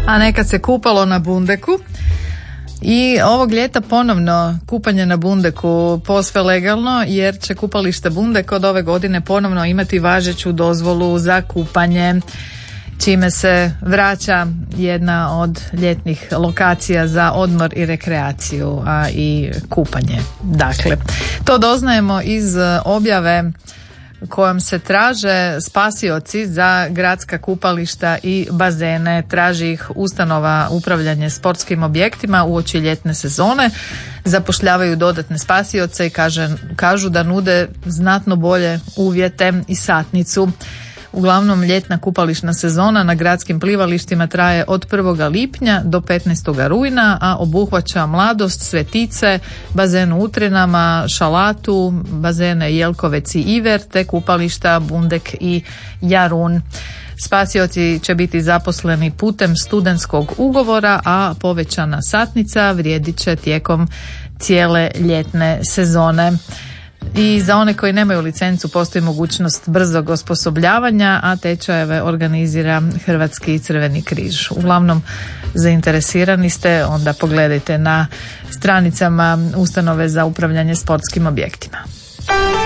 a nekad se kupalo na Bundeku. I ovog ljeta ponovno kupanje na Bundeku posve legalno, jer će kupalište Bundek od ove godine ponovno imati važeću dozvolu za kupanje, čime se vraća jedna od ljetnih lokacija za odmor i rekreaciju, a i kupanje. Dakle, to doznajemo iz objave kojom se traže spasioci za gradska kupališta i bazene. Traži ih ustanova upravljanje sportskim objektima uoči ljetne sezone. Zapošljavaju dodatne spasioce i kažu da nude znatno bolje uvjete i satnicu. Uglavnom, ljetna kupališna sezona na gradskim plivalištima traje od 1. lipnja do 15. rujna, a obuhvaća Mladost, Svetice, bazen u Utrinama, Šalatu, bazene Jelkovec i Iver, te kupališta Bundek i Jarun. Spasioci će biti zaposleni putem studentskog ugovora, a povećana satnica vrijedit će tijekom cijele ljetne sezone. I za one koji nemaju licencu postoji mogućnost brzog osposobljavanja, a tečajeve organizira Hrvatski Crveni križ. Uglavnom, zainteresirani ste, onda pogledajte na stranicama ustanove za upravljanje sportskim objektima.